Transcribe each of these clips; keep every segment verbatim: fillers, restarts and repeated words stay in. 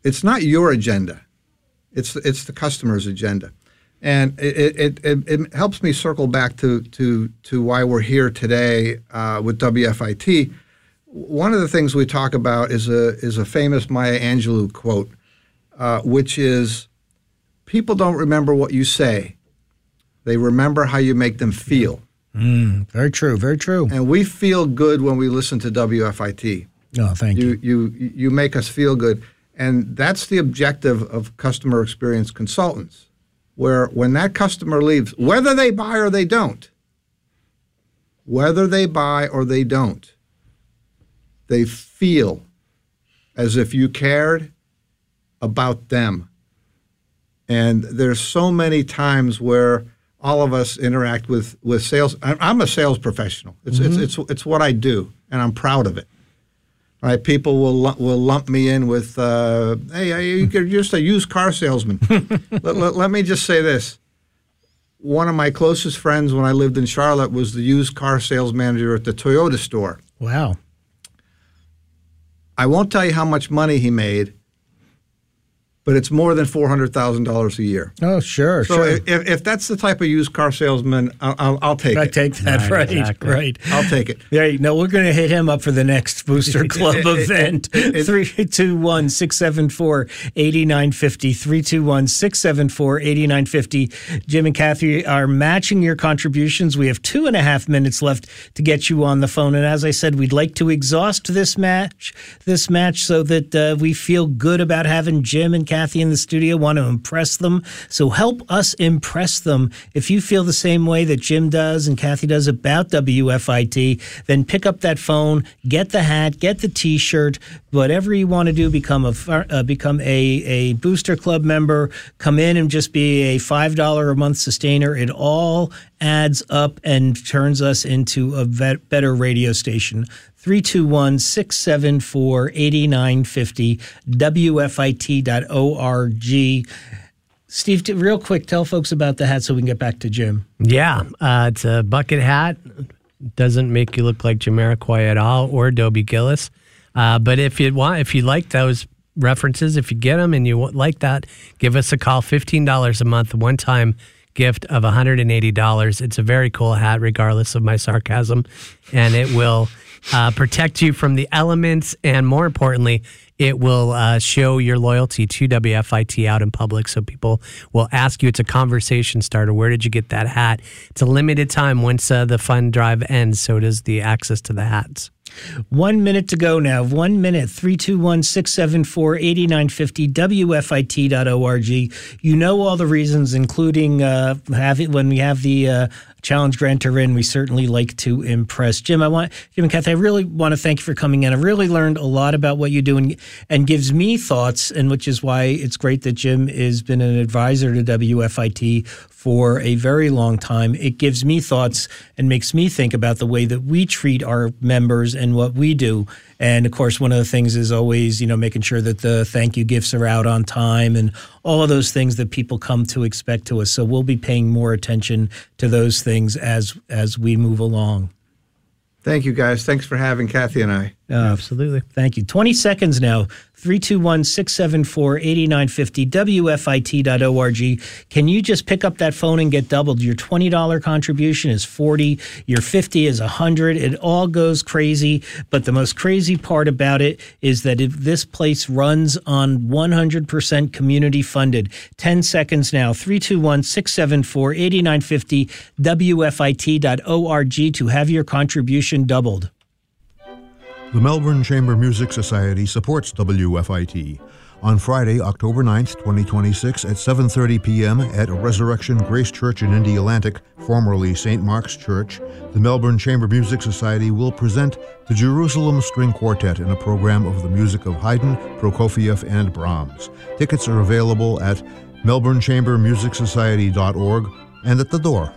it's not your agenda. It's it's the customer's agenda. And it it, it, it helps me circle back to to to why we're here today uh, with W F I T. One of the things we talk about is a is a famous Maya Angelou quote, uh, which is, "People don't remember what you say; they remember how you make them feel." Mm, very true. Very true. And we feel good when we listen to W F I T. Oh, thank you. You you you make us feel good, and that's the objective of customer experience consultants. Where when that customer leaves, whether they buy or they don't, whether they buy or they don't, they feel as if you cared about them. And there's so many times where all of us interact with, with sales. I'm a sales professional. It's, mm-hmm. it's, it's, it's what I do, and I'm proud of it. Right? People will will lump me in with, uh, hey, you're just a used car salesman. let, let, let me just say this. One of my closest friends when I lived in Charlotte was the used car sales manager at the Toyota store. Wow. I won't tell you how much money he made, but it's more than four hundred thousand dollars a year. Oh, sure, so sure. So if, if that's the type of used car salesman, I'll, I'll, I'll take I it. I take that, right, right, exactly. right. I'll take it. Yeah, no, we're going to hit him up for the next Booster Club event. three two one, six seven four, eight nine five zero, three two one, six seven four, eight nine five zero. Jim and Kathy are matching your contributions. We have two and a half minutes left to get you on the phone. And as I said, we'd like to exhaust this match, this match so that uh, we feel good about having Jim and Kathy in the studio, want to impress them. So help us impress them. If you feel the same way that Jim does and Kathy does about W F I T, then pick up that phone, get the hat, get the T-shirt, whatever you want to do, become a uh, become a, a Booster Club member, come in and just be a five dollars a month sustainer. It all adds up and turns us into a vet, better radio station. three two one, six seven four, eight nine five zero, W F I T dot org. Steve, real quick, tell folks about the hat so we can get back to Jim. Yeah, uh, it's a bucket hat. Doesn't make you look like Jamiroquai at all or Dobie Gillis. Uh, but if you want, if you like those references, if you get them and you like that, give us a call. fifteen dollars a month, one-time gift of one hundred eighty dollars. It's a very cool hat, regardless of my sarcasm, and it will uh, protect you from the elements, and more importantly, it will uh, show your loyalty to W F I T out in public, so people will ask you. It's a conversation starter. Where did you get that hat? It's a limited time. Once uh, the fund drive ends, so does the access to the hats. One minute to go now. One minute. three two one, six seven four, eight nine five zero, W F I T dot org. You know all the reasons, including uh, have it, when we have the uh, challenge grantor in, we certainly like to impress. Jim, I want Jim and Kathy, I really want to thank you for coming in. I really learned a lot about what you do and, and gives me thoughts, and which is why it's great that Jim has been an advisor to W F I T for a very long time. It gives me thoughts and makes me think about the way that we treat our members and what we do. And of course, one of the things is always, you know, making sure that the thank you gifts are out on time and all of those things that people come to expect to us. So we'll be paying more attention to those things as as we move along. Thank you, guys. Thanks for having Kathy and I. Uh, Absolutely. Thank you. twenty seconds now. three two one, six seven four, eight nine five zero, W F I T dot org. Can you just pick up that phone and get doubled? Your twenty dollars contribution is forty dollars. Your fifty dollars is one hundred dollars. It all goes crazy. But the most crazy part about it is that if this place runs on one hundred percent community funded. ten seconds now. three two one, six seven four, eight nine five zero, W F I T dot org to have your contribution doubled. The Melbourne Chamber Music Society supports W F I T. On Friday, October ninth, twenty twenty-six at seven thirty p.m. at Resurrection Grace Church in Indialantic, formerly Saint Mark's Church, the Melbourne Chamber Music Society will present the Jerusalem String Quartet in a program of the music of Haydn, Prokofiev, and Brahms. Tickets are available at melbourne chamber music society dot org and at the door.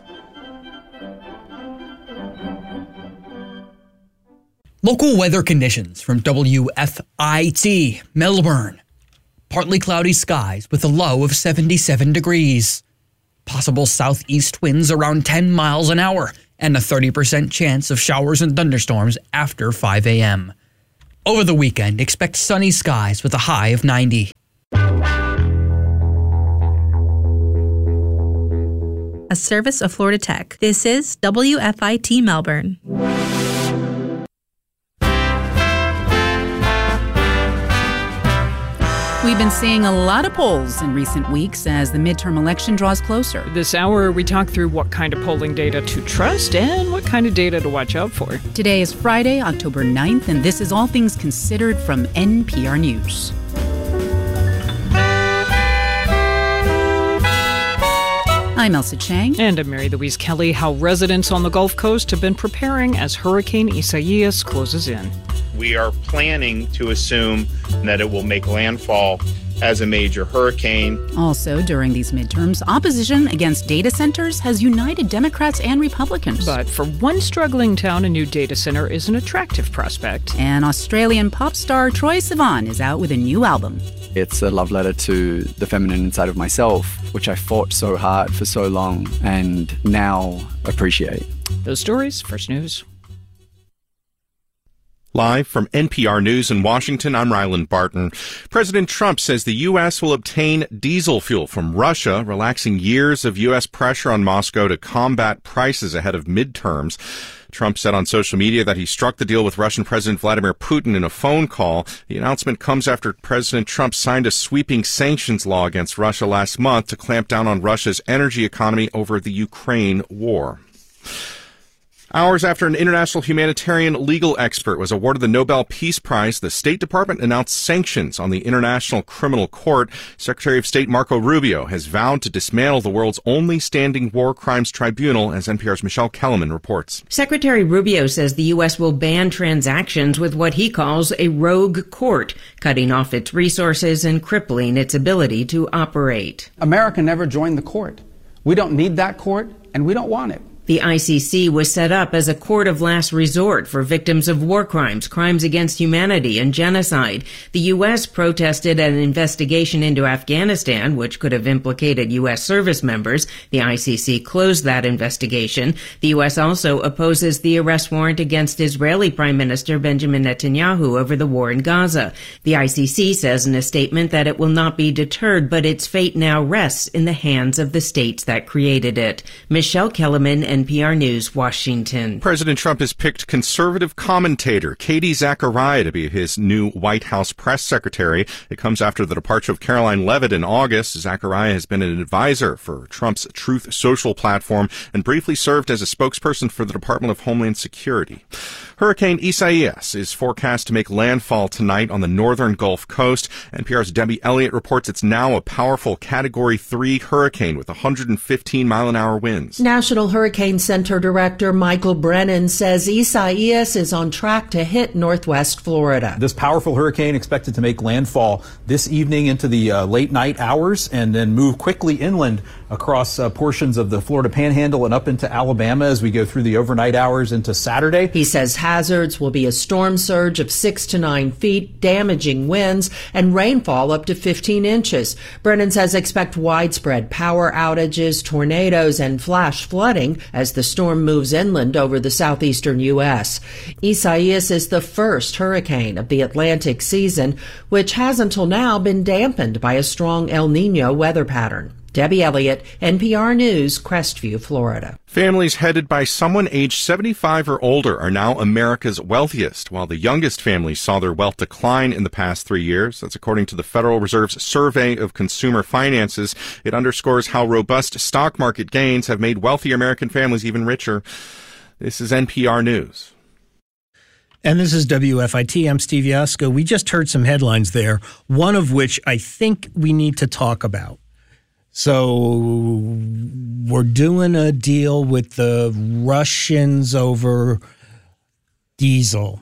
Local weather conditions from W F I T, Melbourne. Partly cloudy skies with a low of seventy-seven degrees. Possible southeast winds around ten miles an hour and a thirty percent chance of showers and thunderstorms after five a.m. Over the weekend, expect sunny skies with a high of ninety. a service of Florida Tech. This is W F I T Melbourne. We've been seeing a lot of polls in recent weeks as the midterm election draws closer. This hour, we talk through what kind of polling data to trust and what kind of data to watch out for. Today is Friday, October ninth, and this is All Things Considered from N P R News. I'm Elsa Chang. And I'm Mary Louise Kelly. How residents on the Gulf Coast have been preparing as Hurricane Isaias closes in. We are planning to assume that it will make landfall as a major hurricane. Also, during these midterms, opposition against data centers has united Democrats and Republicans. But for one struggling town, a new data center is an attractive prospect. And Australian pop star Troye Sivan is out with a new album. It's a love letter to the feminine inside of myself, which I fought so hard for so long and now appreciate. Those stories, First News. Live from N P R News in Washington, I'm Ryland Barton. President Trump says the U S will obtain diesel fuel from Russia, relaxing years of U S pressure on Moscow to combat prices ahead of midterms. Trump said on social media that he struck the deal with Russian President Vladimir Putin in a phone call. The announcement comes after President Trump signed a sweeping sanctions law against Russia last month to clamp down on Russia's energy economy over the Ukraine war. Hours after an international humanitarian legal expert was awarded the Nobel Peace Prize, the State Department announced sanctions on the International Criminal Court. Secretary of State Marco Rubio has vowed to dismantle the world's only standing war crimes tribunal, as N P R's Michelle Kellerman reports. Secretary Rubio says the U S will ban transactions with what he calls a rogue court, cutting off its resources and crippling its ability to operate. America never joined the court. We don't need that court, and we don't want it. The I C C was set up as a court of last resort for victims of war crimes, crimes against humanity, and genocide. The U S protested an investigation into Afghanistan, which could have implicated U S service members. The I C C closed that investigation. The U S also opposes the arrest warrant against Israeli Prime Minister Benjamin Netanyahu over the war in Gaza. The I C C says in a statement that it will not be deterred, but its fate now rests in the hands of the states that created it. Michelle Kellerman, N P R News, Washington. President Trump has picked conservative commentator Katie Zachariah to be his new White House press secretary. It comes after the departure of Caroline Leavitt in August. Zachariah has been an advisor for Trump's Truth Social platform and briefly served as a spokesperson for the Department of Homeland Security. Hurricane Isaias is forecast to make landfall tonight on the northern Gulf Coast. N P R's Debbie Elliott reports it's now a powerful Category three hurricane with one hundred fifteen mile an hour winds. National Hurricane Center Director Michael Brennan says Isaias is on track to hit northwest Florida. This powerful hurricane expected to make landfall this evening into the uh, late night hours and then move quickly inland across uh, portions of the Florida Panhandle and up into Alabama as we go through the overnight hours into Saturday. He says hazards will be a storm surge of six to nine feet, damaging winds, and rainfall up to fifteen inches. Brennan says expect widespread power outages, tornadoes, and flash flooding as the storm moves inland over the southeastern U S. Isaias is the first hurricane of the Atlantic season, which has until now been dampened by a strong El Nino weather pattern. Debbie Elliott, N P R News, Crestview, Florida. Families headed by someone aged seventy-five or older are now America's wealthiest, while the youngest families saw their wealth decline in the past three years. That's according to the Federal Reserve's Survey of Consumer Finances. It underscores how robust stock market gains have made wealthier American families even richer. This is N P R News. And this is W F I T. I'm Steve Yasko. We just heard some headlines there, one of which I think we need to talk about. So we're doing a deal with the Russians over diesel.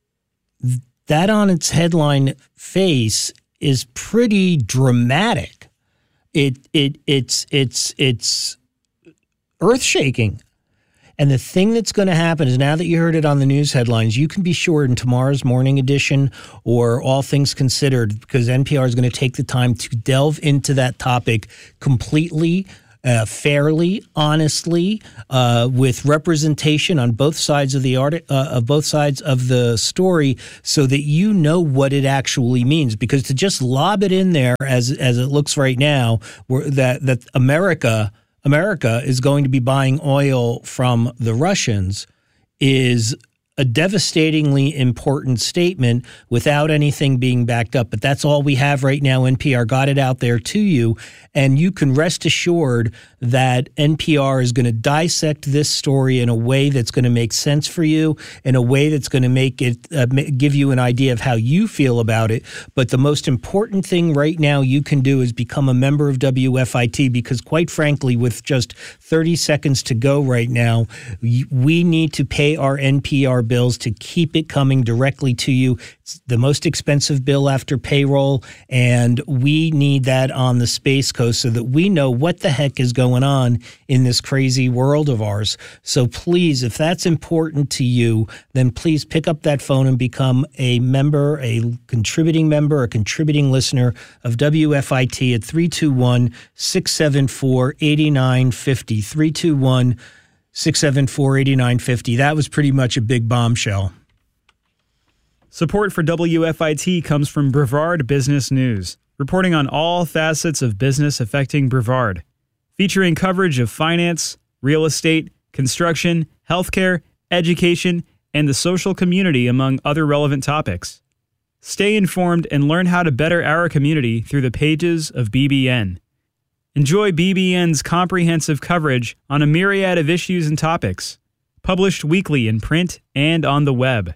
That on its headline face is pretty dramatic. It it it's it's it's earth-shaking. And the thing that's going to happen is, now that you heard it on the news headlines, you can be sure in tomorrow's morning edition or All Things Considered, because N P R is going to take the time to delve into that topic completely, uh, fairly, honestly, uh, with representation on both sides of the art, uh, of both sides of the story, so that you know what it actually means. Because to just lob it in there as as it looks right now, where that that America America is going to be buying oil from the Russians is a devastatingly important statement without anything being backed up. But that's all we have right now. N P R got it out there to you. And you can rest assured that N P R is going to dissect this story in a way that's going to make sense for you, in a way that's going to make it uh, give you an idea of how you feel about it. But the most important thing right now you can do is become a member of W F I T, because quite frankly, with just thirty seconds to go right now, we need to pay our N P R bills to keep it coming directly to you. It's the most expensive bill after payroll, and we need that on the Space Coast so that we know what the heck is going on in this crazy world of ours. So please, if that's important to you, then please pick up that phone and become a member, a contributing member, a contributing listener of W F I T at three two one, six seven four, eight nine five zero, three two one, six seven four, eight nine five zero. That was pretty much a big bombshell. Support for W F I T comes from Brevard Business News, reporting on all facets of business affecting Brevard, featuring coverage of finance, real estate, construction, healthcare, education, and the social community, among other relevant topics. Stay informed and learn how to better our community through the pages of B B N. Enjoy B B N's comprehensive coverage on a myriad of issues and topics, published weekly in print and on the web.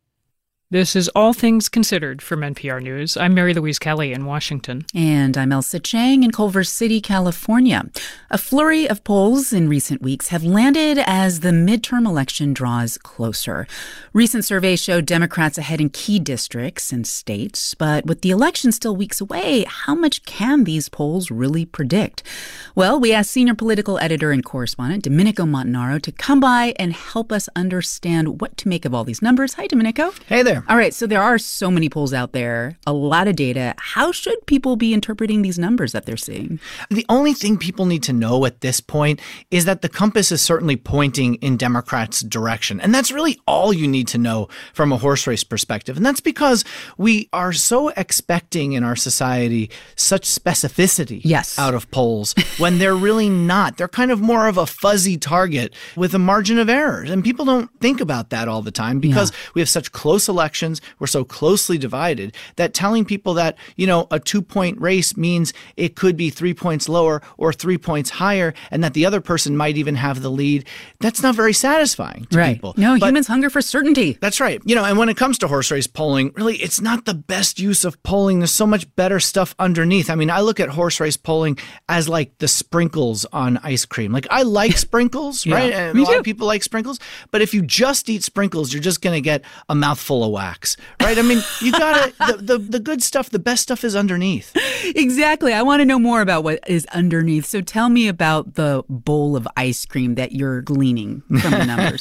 This is All Things Considered from N P R News. I'm Mary Louise Kelly in Washington. And I'm Elsa Chang in Culver City, California. A flurry of polls in recent weeks have landed as the midterm election draws closer. Recent surveys showed Democrats ahead in key districts and states, but with the election still weeks away, how much can these polls really predict? Well, we asked senior political editor and correspondent Domenico Montanaro to come by and help us understand what to make of all these numbers. Hi, Domenico. Hey there. All right, so there are so many polls out there, a lot of data. How should people be interpreting these numbers that they're seeing? The only thing people need to know at this point is that the compass is certainly pointing in Democrats' direction. And that's really all you need to know from a horse race perspective. And that's because we are so expecting in our society such specificity yes. out of polls when they're really not. They're kind of more of a fuzzy target with a margin of error. And people don't think about that all the time because yeah. we have such close elections. We're so closely divided that telling people that, you know, a two-point race means it could be three points lower or three points higher and that the other person might even have the lead, that's not very satisfying to right. people. No, but humans hunger for certainty. That's right. You know, and when it comes to horse race polling, really, it's not the best use of polling. There's so much better stuff underneath. I mean, I look at horse race polling as like the sprinkles on ice cream. Like, I like sprinkles, yeah, right? And me a lot too. of people like sprinkles. But if you just eat sprinkles, you're just going to get a mouthful of wax, right? I mean, you gotta, the, the, the good stuff, the best stuff is underneath. Exactly. I want to know more about what is underneath. So tell me about the bowl of ice cream that you're gleaning from the numbers.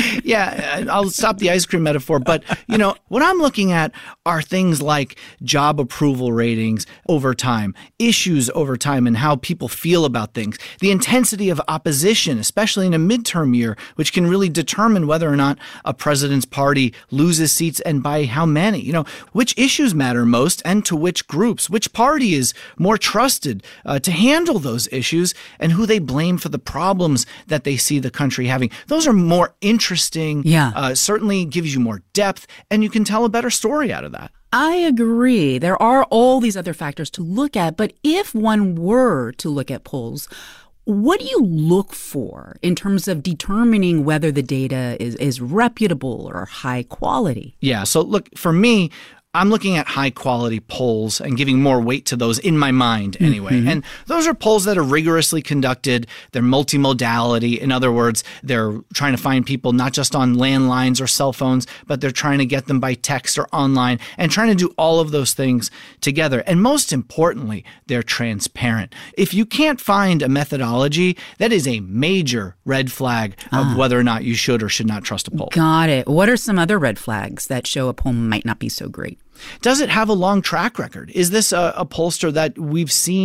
Yeah, I'll stop the ice cream metaphor. But, you know, what I'm looking at are things like job approval ratings over time, issues over time, and how people feel about things, the intensity of opposition, especially in a midterm year, which can really determine whether or not a president's party loses seats and by how many. You know, which issues matter most and to which groups, which party is more trusted uh, to handle those issues, and who they blame for the problems that they see the country having. Those are more interesting, yeah. uh, certainly gives you more depth, and you can tell a better story out of that. I agree. There are all these other factors to look at, but if one were to look at polls, what do you look for in terms of determining whether the data is, is reputable or high quality? Yeah. So look, for me, I'm looking at high quality polls and giving more weight to those in my mind anyway. Mm-hmm. And those are polls that are rigorously conducted. They're multimodality. In other words, they're trying to find people not just on landlines or cell phones, but they're trying to get them by text or online and trying to do all of those things together. And most importantly, they're transparent. If you can't find a methodology, that is a major red flag of ah. whether or not you should or should not trust a poll. Got it. What are some other red flags that show a poll might not be so great? Does it have a long track record? Is this a, a pollster that we've seen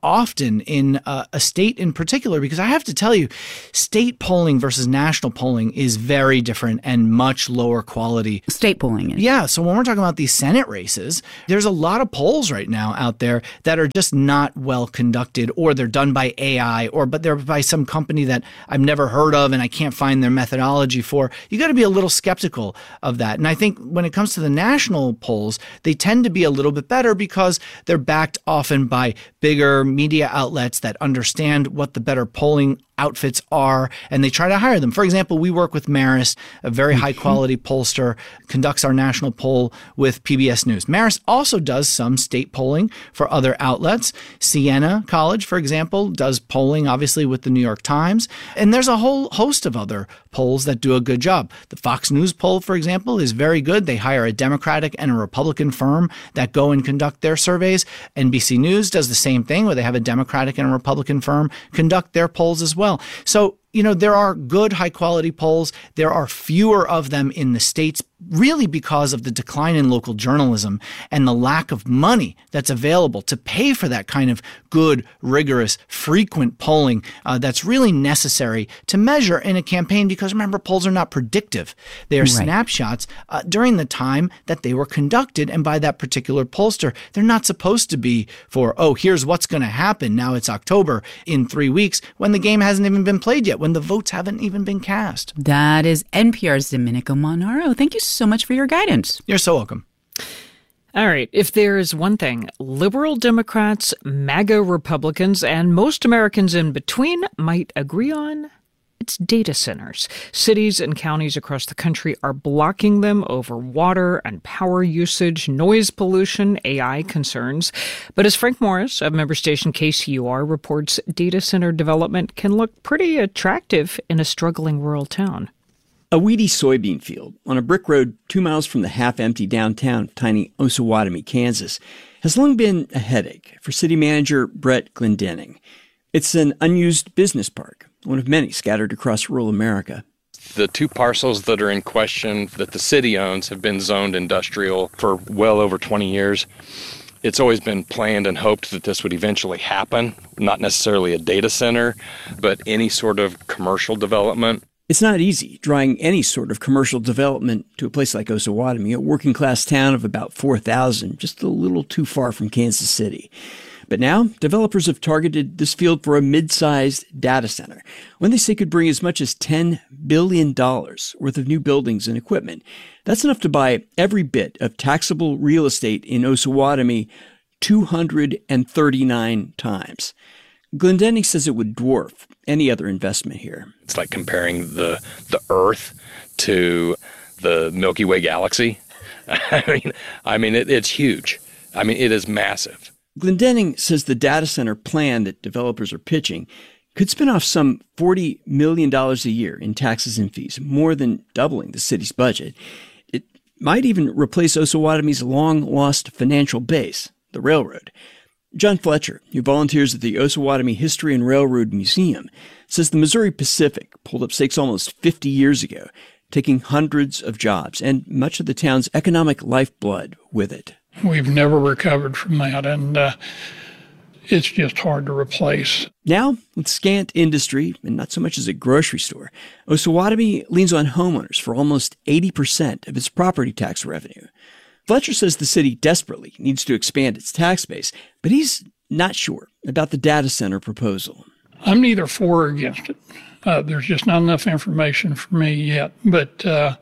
often in uh, a state in particular, because I have to tell you, state polling versus national polling is very different and much lower quality. State polling is. Yeah. So when we're talking about these Senate races, there's a lot of polls right now out there that are just not well conducted, or they're done by A I, or but they're by some company that I've never heard of and I can't find their methodology for. You got to be a little skeptical of that. And I think when it comes to the national polls, they tend to be a little bit better because they're backed often by bigger media outlets that understand what the better polling outfits are, and they try to hire them. For example, we work with Marist, a very high-quality pollster, conducts our national poll with P B S News. Marist also does some state polling for other outlets. Siena College, for example, does polling, obviously, with the New York Times. And there's a whole host of other polls that do a good job. The Fox News poll, for example, is very good. They hire a Democratic and a Republican firm that go and conduct their surveys. N B C News does the same thing, where they have a Democratic and a Republican firm conduct their polls as well. So, you know, there are good high quality polls. There are fewer of them in the states, really because of the decline in local journalism and the lack of money that's available to pay for that kind of good, rigorous, frequent polling uh, that's really necessary to measure in a campaign. Because remember, polls are not predictive. They are right. snapshots uh, during the time that they were conducted and by that particular pollster. They're not supposed to be for, oh, here's what's going to happen. Now it's October in three weeks when the game hasn't even been played yet, when the votes haven't even been cast. That is N P R's Domenico Monaro. Thank you so much for your guidance. You're so welcome. All right. If there is one thing liberal Democrats, MAGA Republicans, and most Americans in between might agree on, it's data centers. Cities and counties across the country are blocking them over water and power usage, noise pollution, A I concerns. But as Frank Morris of member station K C U R reports, data center development can look pretty attractive in a struggling rural town. A weedy soybean field on a brick road two miles from the half-empty downtown of tiny Osawatomie, Kansas, has long been a headache for city manager Brett Glendenning. It's an unused business park, one of many scattered across rural America. The two parcels that are in question that the city owns have been zoned industrial for well over twenty years. It's always been planned and hoped that this would eventually happen, not necessarily a data center, but any sort of commercial development. It's not easy drawing any sort of commercial development to a place like Osawatomie, a working-class town of about four thousand, just a little too far from Kansas City. But now, developers have targeted this field for a mid-sized data center, one they say could bring as much as ten billion dollars worth of new buildings and equipment. That's enough to buy every bit of taxable real estate in Osawatomie two hundred thirty-nine times. Glendenning says it would dwarf any other investment here. It's like comparing the the Earth to the Milky Way galaxy. I mean, I mean, it, it's huge. I mean, it is massive. Glendenning says the data center plan that developers are pitching could spin off some forty million dollars a year in taxes and fees, more than doubling the city's budget. It might even replace Osawatomie's long-lost financial base, the railroad. John Fletcher, who volunteers at the Osawatomie History and Railroad Museum, says the Missouri Pacific pulled up stakes almost fifty years ago, taking hundreds of jobs and much of the town's economic lifeblood with it. We've never recovered from that, and uh, it's just hard to replace. Now, with scant industry and not so much as a grocery store, Osawatomie leans on homeowners for almost eighty percent of its property tax revenue. Fletcher says the city desperately needs to expand its tax base, but he's not sure about the data center proposal. I'm neither for or against it. Uh, there's just not enough information for me yet. But uh,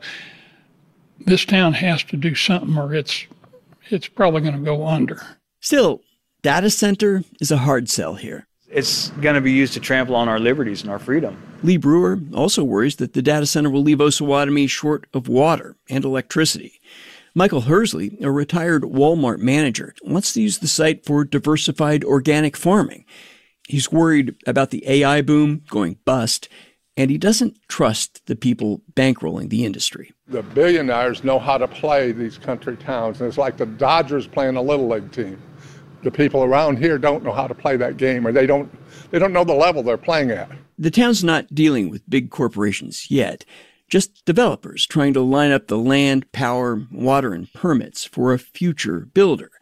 this town has to do something or it's it's probably going to go under. Still, data center is a hard sell here. It's going to be used to trample on our liberties and our freedom. Lee Brewer also worries that the data center will leave Osawatomie short of water and electricity. Michael Hersley, a retired Walmart manager, wants to use the site for diversified organic farming. He's worried about the A I boom going bust, and he doesn't trust the people bankrolling the industry. The billionaires know how to play these country towns, and it's like the Dodgers playing a little league team. The people around here don't know how to play that game, or they don't they don't know the level they're playing at. The town's not dealing with big corporations yet. Just developers trying to line up the land, power, water, and permits for a future builder.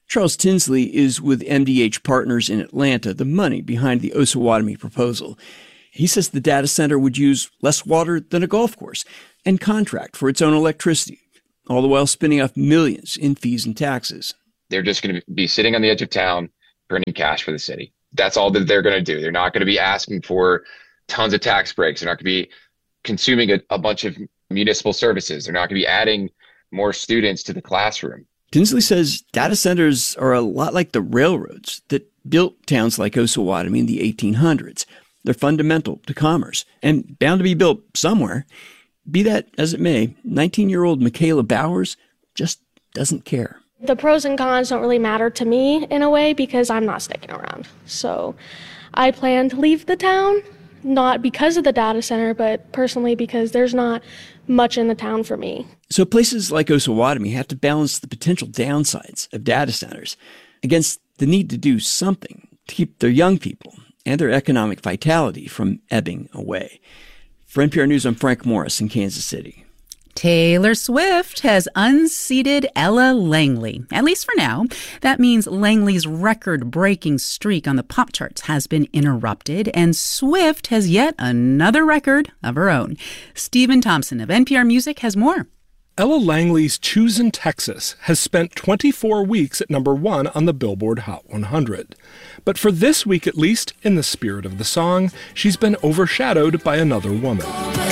Charles Tinsley is with M D H Partners in Atlanta, the money behind the Osawatomie proposal. He says the data center would use less water than a golf course and contract for its own electricity, all the while spinning off millions in fees and taxes. They're just going to be sitting on the edge of town, printing cash for the city. That's all that they're going to do. They're not going to be asking for tons of tax breaks. They're not going to be consuming a, a bunch of municipal services. They're not going to be adding more students to the classroom. Tinsley says data centers are a lot like the railroads that built towns like Osawatomie in the eighteen hundreds. They're fundamental to commerce and bound to be built somewhere. Be that as it may, nineteen-year-old Michaela Bowers just doesn't care. The pros and cons don't really matter to me in a way because I'm not sticking around. So I plan to leave the town, not because of the data center, but personally because there's not much in the town for me. So places like Osawatomie have to balance the potential downsides of data centers against the need to do something to keep their young people and their economic vitality from ebbing away. For N P R News, I'm Frank Morris in Kansas City. Taylor Swift has unseated Ella Langley, at least for now. That means Langley's record-breaking streak on the pop charts has been interrupted, and Swift has yet another record of her own. Stephen Thompson of N P R Music has more. Ella Langley's Choosin' Texas has spent twenty-four weeks at number one on the Billboard Hot one hundred. But for this week at least, in the spirit of the song, she's been overshadowed by another woman.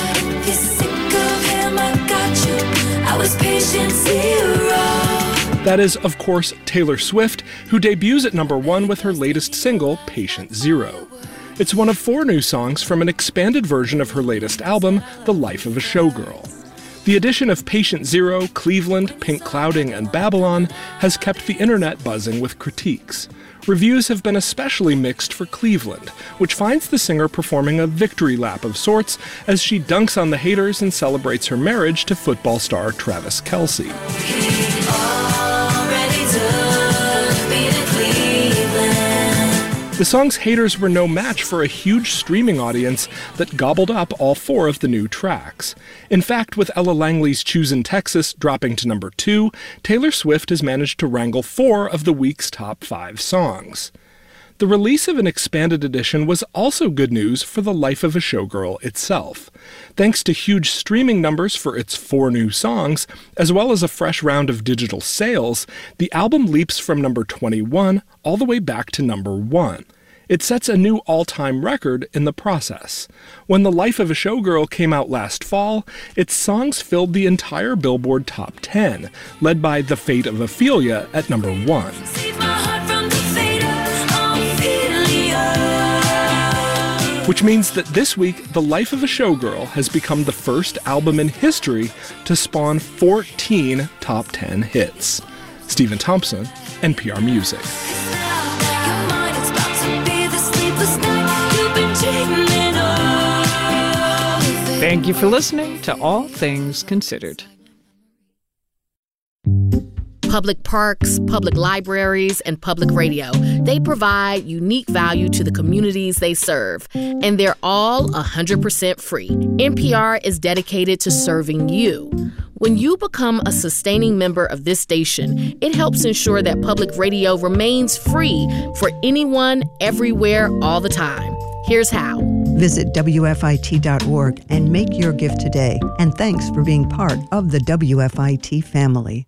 That is, of course, Taylor Swift, who debuts at number one with her latest single, Patient Zero. It's one of four new songs from an expanded version of her latest album, The Life of a Showgirl. The addition of Patient Zero, Cleveland, Pink Clouding, and Babylon has kept the internet buzzing with critiques. Reviews have been especially mixed for Cleveland, which finds the singer performing a victory lap of sorts as she dunks on the haters and celebrates her marriage to football star Travis Kelce. The song's haters were no match for a huge streaming audience that gobbled up all four of the new tracks. In fact, with Ella Langley's Choosin' Texas dropping to number two, Taylor Swift has managed to wrangle four of the week's top five songs. The release of an expanded edition was also good news for The Life of a Showgirl itself. Thanks to huge streaming numbers for its four new songs, as well as a fresh round of digital sales, the album leaps from number twenty-one all the way back to number one. It sets a new all-time record in the process. When The Life of a Showgirl came out last fall, its songs filled the entire Billboard Top ten, led by The Fate of Ophelia at number one. Which means that this week, The Life of a Showgirl has become the first album in history to spawn fourteen top ten hits. Stephen Thompson, N P R Music. Thank you for listening to All Things Considered. Public parks, public libraries, and public radio. They provide unique value to the communities they serve, and they're all one hundred percent free. N P R is dedicated to serving you. When you become a sustaining member of this station, it helps ensure that public radio remains free for anyone, everywhere, all the time. Here's how. Visit W F I T dot org and make your gift today. And thanks for being part of the W F I T family.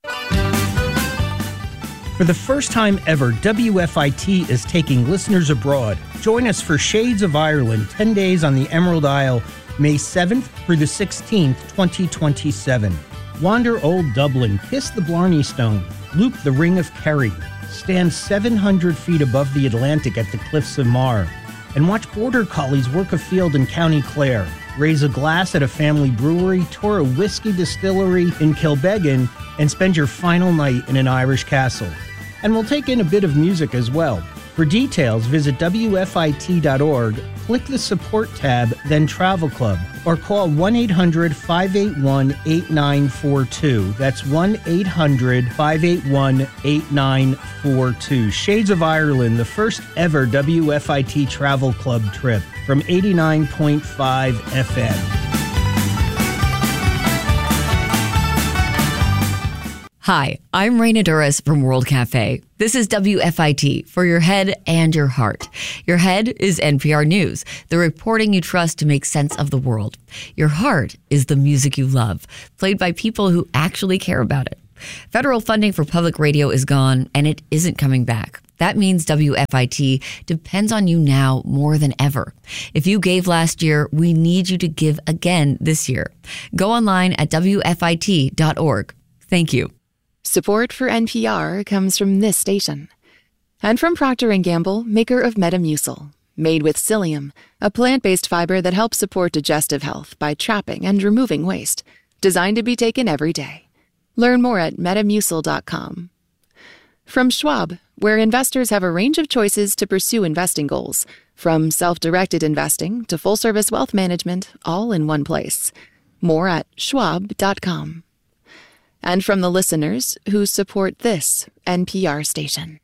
For the first time ever, W F I T is taking listeners abroad. Join us for Shades of Ireland, ten days on the Emerald Isle, May seventh through the sixteenth, twenty twenty-seven. Wander Old Dublin, kiss the Blarney Stone, loop the Ring of Kerry, stand seven hundred feet above the Atlantic at the Cliffs of Moher, and watch Border Collies work a field in County Clare, raise a glass at a family brewery, tour a whiskey distillery in Kilbeggan, and spend your final night in an Irish castle. And we'll take in a bit of music as well. For details, visit W F I T dot org, click the Support tab, then Travel Club, or call one eight hundred, five eight one, eight nine four two. That's one eight hundred, five eight one, eight nine four two. Shades of Ireland, the first ever W F I T Travel Club trip from eighty-nine point five F M. Hi, I'm Raina Duras from World Cafe. This is W F I T for your head and your heart. Your head is N P R News, the reporting you trust to make sense of the world. Your heart is the music you love, played by people who actually care about it. Federal funding for public radio is gone, and it isn't coming back. That means W F I T depends on you now more than ever. If you gave last year, we need you to give again this year. Go online at W F I T dot org. Thank you. Support for N P R comes from this station. And from Procter and Gamble, maker of Metamucil. Made with psyllium, a plant-based fiber that helps support digestive health by trapping and removing waste. Designed to be taken every day. Learn more at metamucil dot com. From Schwab, where investors have a range of choices to pursue investing goals. From self-directed investing to full-service wealth management, all in one place. More at schwab dot com. And from the listeners who support this N P R station.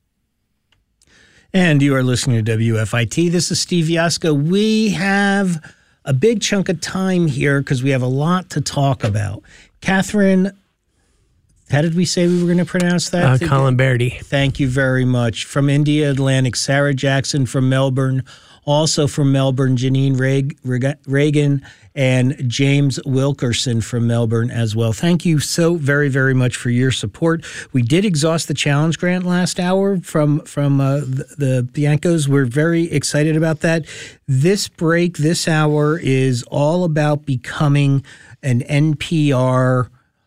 And you are listening to W F I T. This is Steve Yasko. We have a big chunk of time here because we have a lot to talk about. Catherine, how did we say we were going to pronounce that? Uh, Colin-Berti. Thank you very much. From India Atlantic, Sarah Jackson from Melbourne. Also from Melbourne, Janine Reg- Reagan and James Wilkerson from Melbourne as well. Thank you so very, very much for your support. We did exhaust the challenge grant last hour from, from uh, the, the Biancos. We're very excited about that. This break, this hour, is all about becoming an N P R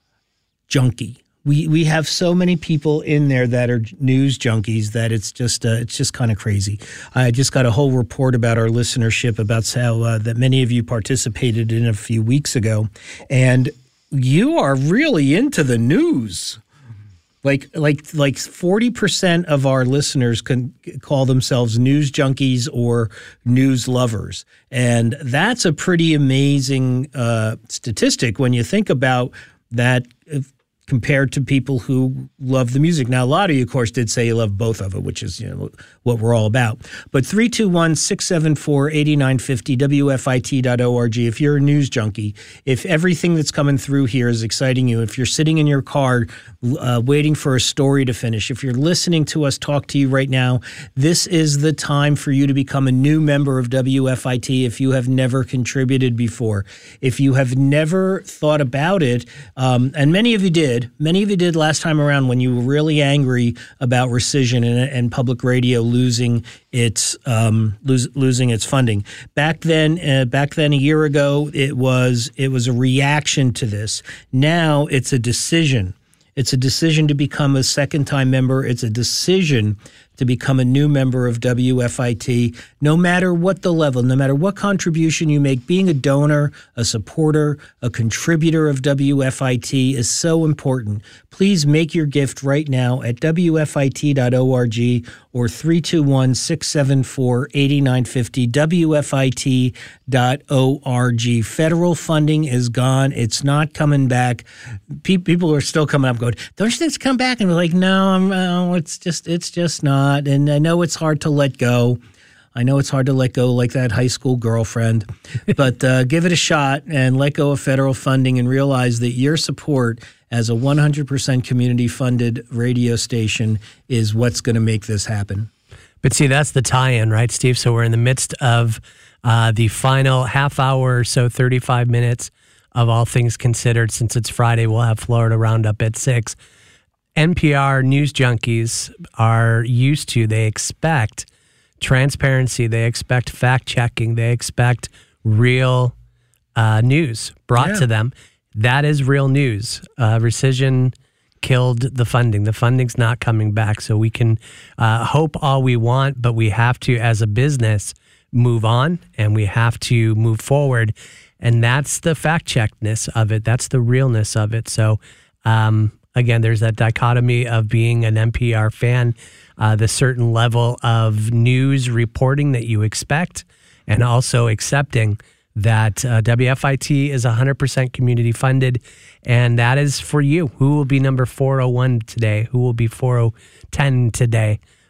junkie. We we have so many people in there that are news junkies that it's just uh, it's just kind of crazy. I just got a whole report about our listenership, about how uh, that many of you participated in a few weeks ago, and you are really into the news. Like like like forty percent of our listeners can call themselves news junkies or news lovers, and that's a pretty amazing uh, statistic when you think about that. If, compared to people who love the music. Now, a lot of you, of course, did say you love both of it, which is, you know, what we're all about. But three two one, six seven four, eight nine five zero, W F I T dot org. If you're a news junkie, if everything that's coming through here is exciting you, if you're sitting in your car uh, waiting for a story to finish, if you're listening to us talk to you right now, this is the time for you to become a new member of W F I T if you have never contributed before. If you have never thought about it, um, and many of you did, Many of you did last time around when you were really angry about rescission and, and public radio losing its um, lose, losing its funding. Back then, uh, back then a year ago, it was it was a reaction to this. Now it's a decision. It's a decision to become a second-time member. It's a decision to become a new member of W F I T, no matter what the level, no matter what contribution you make. Being a donor, a supporter, a contributor of W F I T is so important. Please make your gift right now at W F I T dot org or three two one, six seven four, eight nine five zero, W F I T dot org. Federal funding is gone. It's not coming back. People are still coming up going, don't you think it's come back? And we're like, no, I'm, uh, it's just, it's just not. And I know it's hard to let go. I know it's hard to let go like that high school girlfriend, but uh, give it a shot and let go of federal funding and realize that your support as a one hundred percent community-funded radio station is what's going to make this happen. But see, that's the tie-in, right, Steve? So we're in the midst of uh, the final half hour or so, thirty-five minutes of All Things Considered. Since it's Friday, we'll have Florida Roundup at six. N P R news junkies are used to, they expect transparency, they expect fact-checking, they expect real uh, news brought yeah. to them. That is real news. Uh, rescission killed the funding. The funding's not coming back, so we can uh, hope all we want, but we have to, as a business, move on, and we have to move forward, and that's the fact-checkedness of it. That's the realness of it. So, um, Again, there's that dichotomy of being an N P R fan, uh, the certain level of news reporting that you expect, and also accepting that uh, W F I T is one hundred percent community funded, and that is for you. Who will be number four oh one today? Who will be four oh ten today?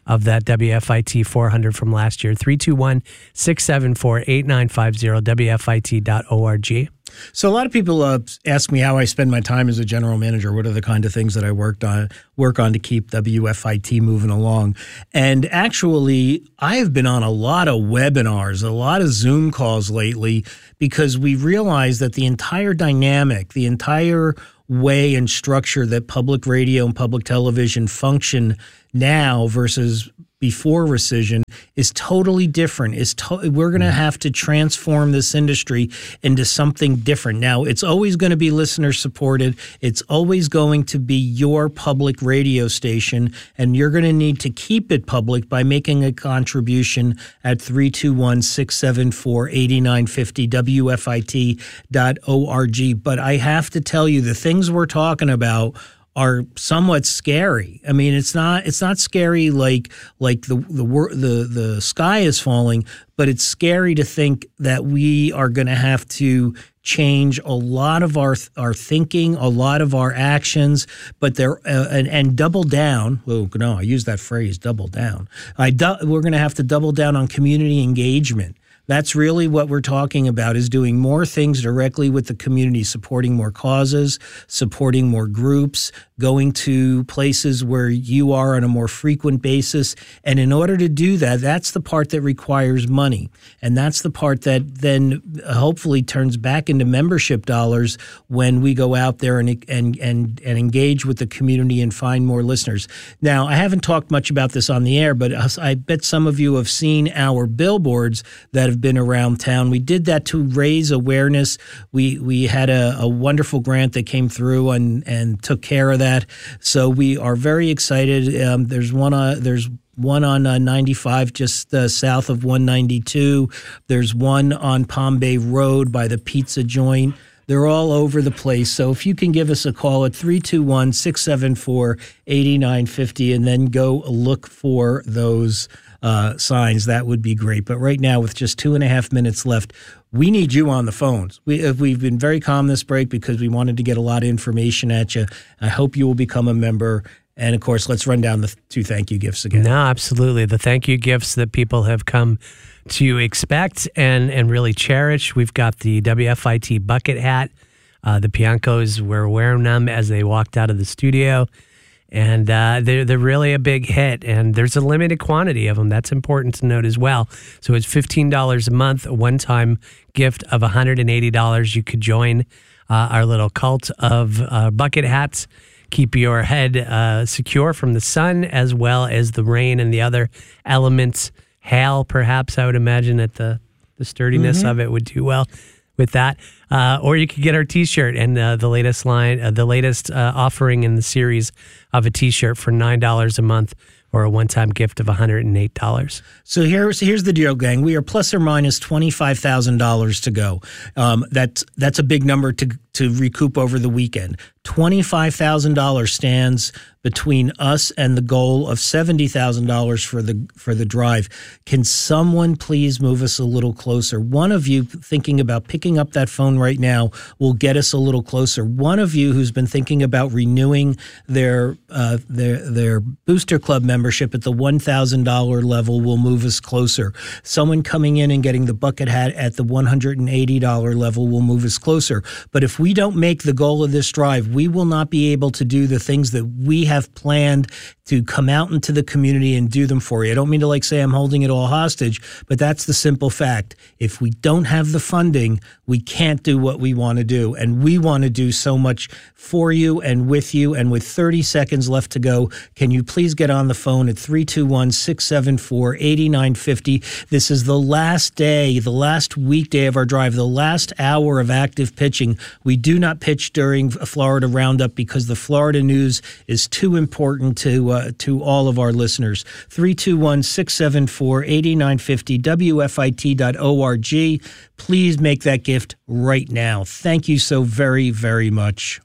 of that W F I T four hundred from last year. three two one, six seven four, eight nine five zero, W F I T dot org. So a lot of people uh, ask me how I spend my time as a general manager. What are the kind of things that I worked on, work on to keep W F I T moving along? And actually, I have been on a lot of webinars, a lot of Zoom calls lately, because we realized that the entire dynamic, the entire way and structure that public radio and public television function now versus before rescission is totally different. Is to- we're going to have to transform this industry into something different. Now, it's always going to be listener supported. It's always going to be your public radio station, and you're going to need to keep it public by making a contribution at three two one, six seven four, eight nine five zero, W F I T dot org. But I have to tell you, the things we're talking about are somewhat scary. I mean, it's not it's not scary like like the the the the sky is falling, but it's scary to think that we are going to have to change a lot of our our thinking, a lot of our actions, but they're uh, and, and double down. Oh no, I use that phrase, double down. I du- we're going to have to double down on community engagement. That's really what we're talking about, is doing more things directly with the community, supporting more causes, supporting more groups, going to places where you are on a more frequent basis. And in order to do that, that's the part that requires money. And that's the part that then hopefully turns back into membership dollars when we go out there and and and, and engage with the community and find more listeners. Now, I haven't talked much about this on the air, but I bet some of you have seen our billboards that have been around town. We did that to raise awareness. We we had a, a wonderful grant that came through and, and took care of that. So we are very excited. Um, there's one uh, there's one on uh, ninety-five just uh, south of one ninety-two. There's one on Palm Bay Road by the pizza joint. They're all over the place. So if you can give us a call at three two one, six seven four, eight nine five zero and then go look for those Uh, signs, that would be great. But right now, with just two and a half minutes left, we need you on the phones. We, we've been very calm this break because we wanted to get a lot of information at you. I hope you will become a member. And of course, let's run down the two thank you gifts again. No, absolutely. The thank you gifts that people have come to expect and, and really cherish. We've got the W F I T bucket hat. Uh, the Piancos were wearing them as they walked out of the studio. And uh, they're, they're really a big hit, and there's a limited quantity of them. That's important to note as well. So it's fifteen dollars a month, a one-time gift of one hundred eighty dollars. You could join uh, our little cult of uh, bucket hats. Keep your head uh, secure from the sun as well as the rain and the other elements. Hail, perhaps, I would imagine that the, the sturdiness mm-hmm. of it would do well with that. Uh, or you could get our T-shirt and uh, the latest line, uh, the latest uh, offering in the series of a T-shirt for nine dollars a month, or a one-time gift of one hundred eight dollars. So here's here's the deal, gang. We are plus or minus twenty-five thousand dollars to go. Um, that's that's a big number to to recoup over the weekend. twenty-five thousand dollars stands between us and the goal of seventy thousand dollars for the for the drive. Can someone please move us a little closer? One of you thinking about picking up that phone right now will get us a little closer. One of you who's been thinking about renewing their uh, their their Booster Club membership at the one thousand dollars level will move us closer. Someone coming in and getting the bucket hat at the one hundred eighty dollars level will move us closer. But if we don't make the goal of this drive, we will not be able to do the things that we have planned to come out into the community and do them for you. I don't mean to like say I'm holding it all hostage, but that's the simple fact. If we don't have the funding, we can't do what we want to do. And we want to do so much for you and with you. And with thirty seconds left to go, can you please get on the phone at three two one, six seven four, eight nine five zero. This is the last day, the last weekday of our drive, the last hour of active pitching. We do not pitch during a Florida Roundup because the Florida news is too important to uh, to all of our listeners. three two one, six seven four, eight nine five zero, W F I T dot org. Please make that gift right now. Thank you so very, very much.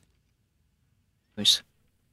Nice.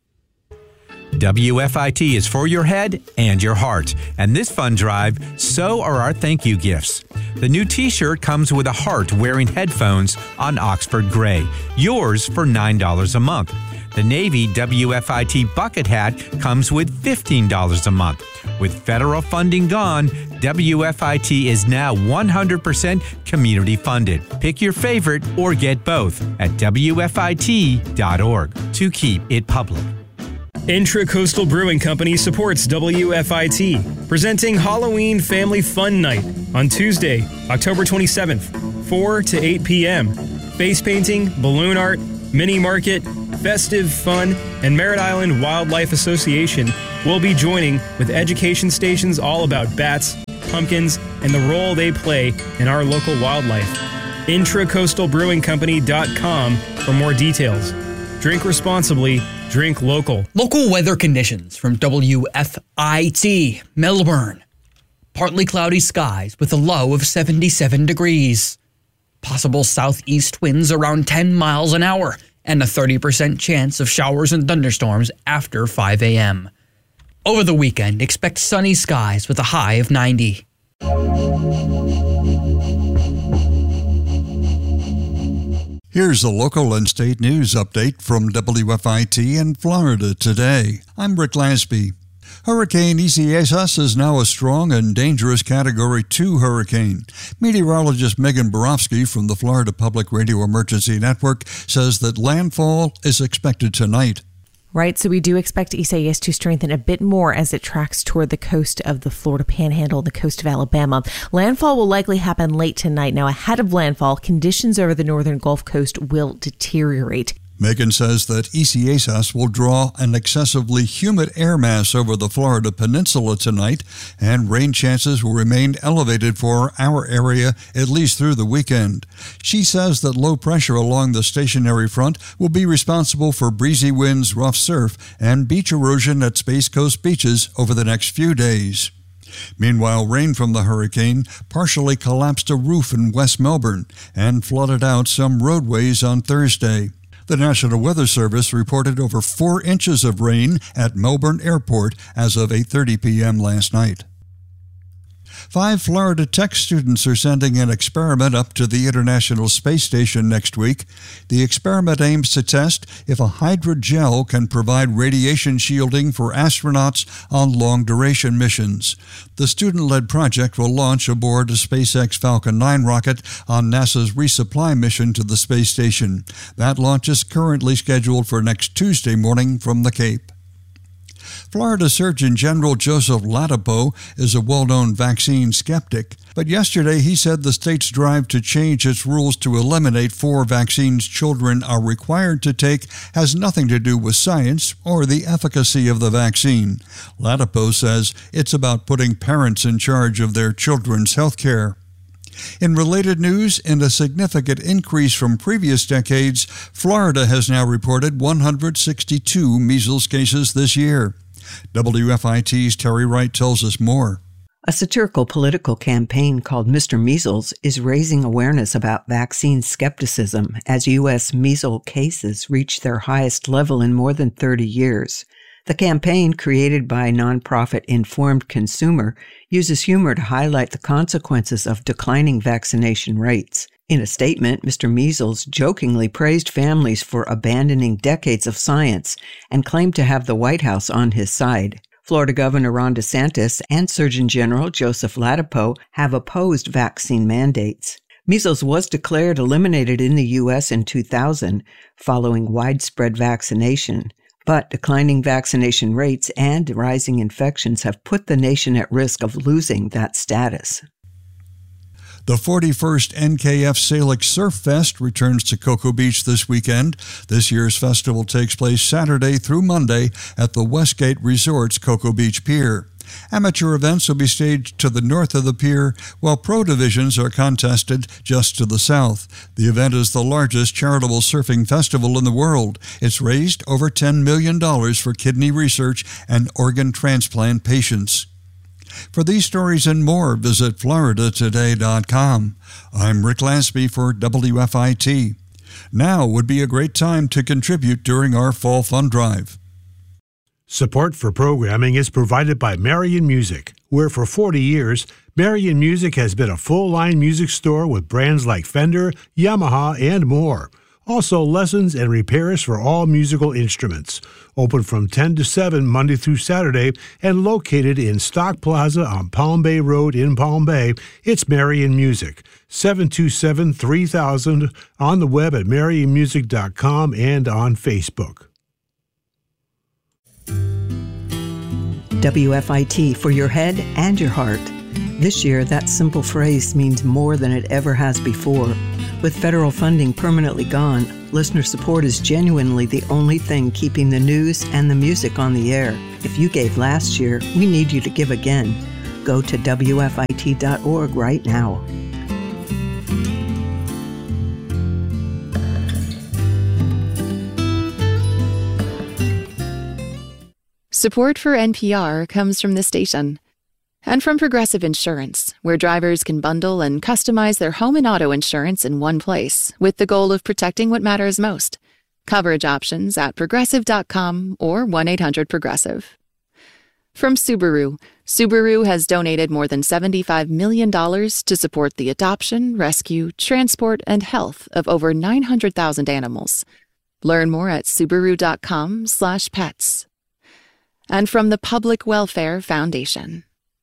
W F I T is for your head and your heart. And this fund drive, so are our thank you gifts. The new t-shirt comes with a heart wearing headphones on Oxford Gray. Yours for nine dollars a month. The Navy W F I T bucket hat comes with fifteen dollars a month. With federal funding gone, W F I T is now one hundred percent community funded. Pick your favorite or get both at W F I T dot org to keep it public. Intracoastal Brewing Company supports W F I T, presenting Halloween Family Fun Night on Tuesday, October twenty-seventh, four to eight p.m. Face painting, balloon art, mini market, festive fun, and Merritt Island Wildlife Association will be joining with education stations all about bats, pumpkins, and the role they play in our local wildlife. Intracoastal Brewing Company dot com for more details. Drink responsibly. Drink local. Local weather conditions from W F I T, Melbourne. Partly cloudy skies with a low of seventy-seven degrees. Possible southeast winds around ten miles an hour and a thirty percent chance of showers and thunderstorms after five a.m. Over the weekend, expect sunny skies with a high of ninety. Here's a local and state news update from W F I T in Florida today. I'm Rick Lasby. Hurricane Isaias is now a strong and dangerous Category two hurricane. Meteorologist Megan Borofsky from the Florida Public Radio Emergency Network says that landfall is expected tonight. Right, so we do expect Isaias to strengthen a bit more as it tracks toward the coast of the Florida Panhandle and the coast of Alabama. Landfall will likely happen late tonight. Now, ahead of landfall, conditions over the northern Gulf Coast will deteriorate. Megan says that Isaias will draw an excessively humid air mass over the Florida peninsula tonight, and rain chances will remain elevated for our area at least through the weekend. She says that low pressure along the stationary front will be responsible for breezy winds, rough surf, and beach erosion at Space Coast beaches over the next few days. Meanwhile, rain from the hurricane partially collapsed a roof in West Melbourne and flooded out some roadways on Thursday. The National Weather Service reported over four inches of rain at Melbourne Airport as of eight thirty p.m. last night. Five Florida Tech students are sending an experiment up to the International Space Station next week. The experiment aims to test if a hydrogel can provide radiation shielding for astronauts on long-duration missions. The student-led project will launch aboard a SpaceX Falcon nine rocket on NASA's resupply mission to the space station. That launch is currently scheduled for next Tuesday morning from the Cape. Florida Surgeon General Joseph Ladapo is a well-known vaccine skeptic, but yesterday he said the state's drive to change its rules to eliminate four vaccines children are required to take has nothing to do with science or the efficacy of the vaccine. Ladapo says it's about putting parents in charge of their children's health care. In related news, in a significant increase from previous decades, Florida has now reported one hundred sixty-two measles cases this year. W F I T's Terry Wright tells us more. A satirical political campaign called Mister Measles is raising awareness about vaccine skepticism as U S measles cases reach their highest level in more than thirty years. The campaign, created by nonprofit Informed Consumer, uses humor to highlight the consequences of declining vaccination rates. In a statement, Mister Measles jokingly praised families for abandoning decades of science and claimed to have the White House on his side. Florida Governor Ron DeSantis and Surgeon General Joseph Ladapo have opposed vaccine mandates. Measles was declared eliminated in the U S in two thousand, following widespread vaccination. But declining vaccination rates and rising infections have put the nation at risk of losing that status. The forty-first N K F Salix Surf Fest returns to Cocoa Beach this weekend. This year's festival takes place Saturday through Monday at the Westgate Resort's Cocoa Beach Pier. Amateur events will be staged to the north of the pier, while pro divisions are contested just to the south. The event is the largest charitable surfing festival in the world. It's raised over ten million dollars for kidney research and organ transplant patients. For these stories and more, visit Florida Today dot com. I'm Rick Lasby for W F I T. Now would be a great time to contribute during our Fall Fund Drive. Support for programming is provided by Marion Music, where for forty years, Marion Music has been a full-line music store with brands like Fender, Yamaha, and more. Also, lessons and repairs for all musical instruments. Open from ten to seven Monday through Saturday and located in Stock Plaza on Palm Bay Road in Palm Bay. It's Marion Music. seven two seven, three thousand on the web at marion music dot com and on Facebook. W F I T for your head and your heart. This year, that simple phrase means more than it ever has before. With federal funding permanently gone, listener support is genuinely the only thing keeping the news and the music on the air. If you gave last year, we need you to give again. Go to W F I T dot org right now. Support for N P R comes from this station and from Progressive Insurance, where drivers can bundle and customize their home and auto insurance in one place with the goal of protecting what matters most. Coverage options at progressive dot com or one eight hundred progressive. From Subaru, Subaru has donated more than seventy-five million dollars to support the adoption, rescue, transport, and health of over nine hundred thousand animals. Learn more at subaru dot com slash pets. And from the Public Welfare Foundation.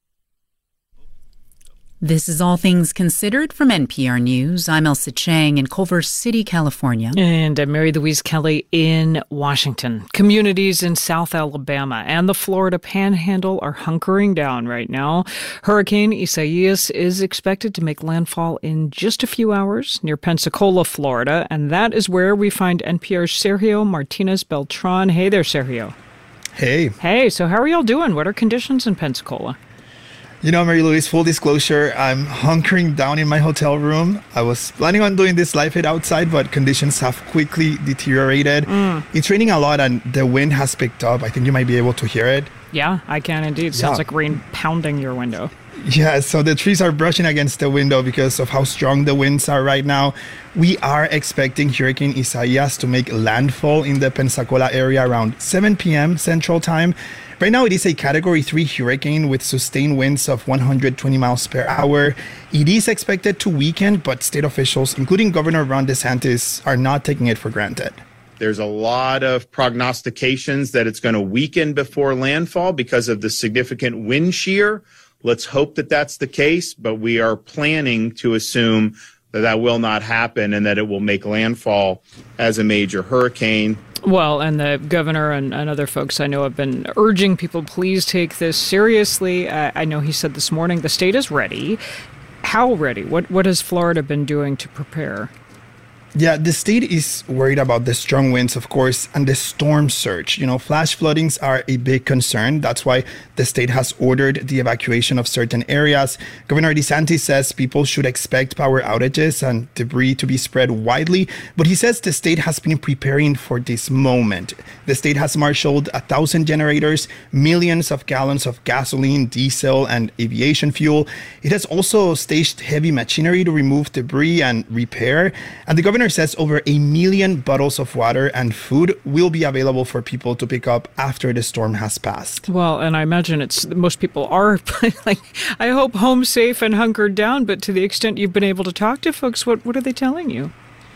This is All Things Considered from N P R News. I'm Elsa Chang in Culver City, California. And I'm Mary Louise Kelly in Washington. Communities in South Alabama and the Florida Panhandle are hunkering down right now. Hurricane Isaias is expected to make landfall in just a few hours near Pensacola, Florida. And that is where we find N P R's Sergio Martinez Beltran. Hey there, Sergio. Hey. Hey, so how are y'all doing? What are conditions in Pensacola? You know, Mary Louise, full disclosure, I'm hunkering down in my hotel room. I was planning on doing this live hit outside, but conditions have quickly deteriorated. Mm. It's raining a lot and the wind has picked up. I think you might be able to hear it. Yeah, I can indeed. Sounds yeah. like rain pounding your window. Yeah, so the trees are brushing against the window because of how strong the winds are right now. We are expecting Hurricane Isaias to make landfall in the Pensacola area around seven p.m. Central Time. Right now, it is a Category three hurricane with sustained winds of one hundred twenty miles per hour. It is expected to weaken, but state officials, including Governor Ron DeSantis, are not taking it for granted. There's a lot of prognostications that it's going to weaken before landfall because of the significant wind shear. Let's hope that that's the case, but we are planning to assume that that will not happen and that it will make landfall as a major hurricane. Well, and the governor and, and other folks I know have been urging people, please take this seriously. Uh, I know he said this morning the state is ready. How ready? What what has Florida been doing to prepare? Yeah, the state is worried about the strong winds, of course, and the storm surge. You know, flash floodings are a big concern. That's why the state has ordered the evacuation of certain areas. Governor DeSantis says people should expect power outages and debris to be spread widely, but he says the state has been preparing for this moment. The state has marshaled a thousand generators, millions of gallons of gasoline, diesel, and aviation fuel. It has also staged heavy machinery to remove debris and repair. And the governor says over a million bottles of water and food will be available for people to pick up after the storm has passed. Well, and I imagine it's most people are like, I hope home safe and hunkered down, but to the extent you've been able to talk to folks, what, what are they telling you?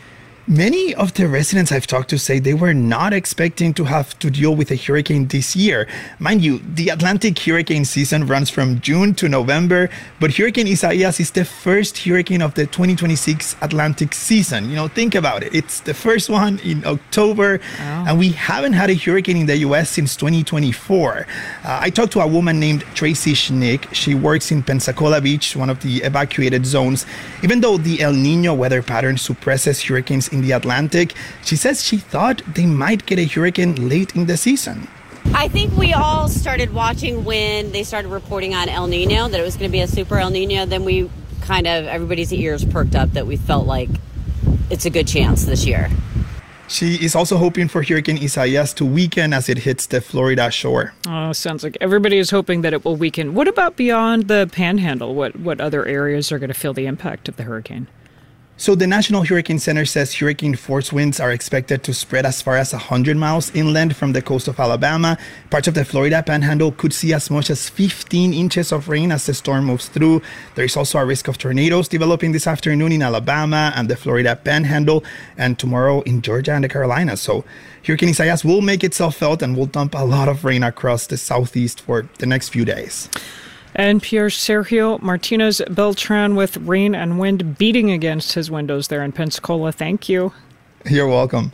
Many of the residents I've talked to say they were not expecting to have to deal with a hurricane this year. Mind you, the Atlantic hurricane season runs from June to November, but Hurricane Isaias is the first hurricane of the twenty twenty-six Atlantic season. You know, think about it. It's the first one in October, oh. and we haven't had a hurricane in the U S since twenty twenty-four. Uh, I talked to a woman named Tracy Schnick. She works in Pensacola Beach, one of the evacuated zones. Even though the El Nino weather pattern suppresses hurricanes in the Atlantic, she says she thought they might get a hurricane late in the season. I think we all started watching when they started reporting on El Nino, that it was going to be a super El Nino. Then we kind of, everybody's ears perked up that we felt like it's a good chance this year. She is also hoping for Hurricane Isaias to weaken as it hits the Florida shore. Oh, sounds like everybody is hoping that it will weaken. What about beyond the Panhandle? What, what other areas are going to feel the impact of the hurricane? So the National Hurricane Center says hurricane force winds are expected to spread as far as one hundred miles inland from the coast of Alabama. Parts of the Florida Panhandle could see as much as fifteen inches of rain as the storm moves through. There is also a risk of tornadoes developing this afternoon in Alabama and the Florida Panhandle, and tomorrow in Georgia and the Carolinas. So Hurricane Isaias will make itself felt and will dump a lot of rain across the southeast for the next few days. And Pierre Sergio Martinez Beltran with rain and wind beating against his windows there in Pensacola. Thank you. You're welcome.